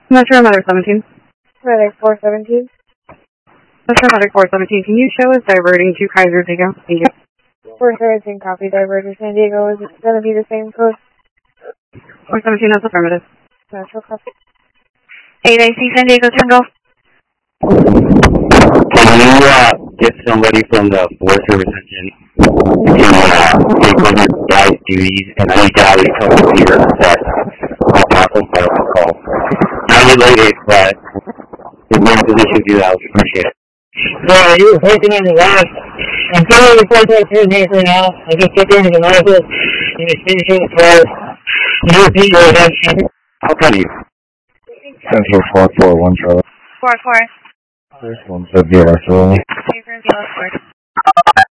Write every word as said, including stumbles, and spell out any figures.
Metro Medic seventeen. Medic four seventeen. Metro Medic four seventeen, can you show us diverting to Kaiser Diego? Thank you. four seventeen, copy. Diverter San Diego. Is it going to be the same code? four seventeen, that's affirmative. Metro, copy. eight A C San Diego Tango. Can you uh, get somebody from the Forest Service engine to uh, take over guys' duties, and I need to have a couple here that I'll pass them for a call. Not related, but if you're in a position to do that, I would appreciate it. Yeah, you were working on the last. I'm telling you the four twenty-two here right now. I just get into the nozzle and you finish it for you repeat your attention. How can you? Central four four one, Charlie. four four. This one's a zero, so. Zero, zero, four.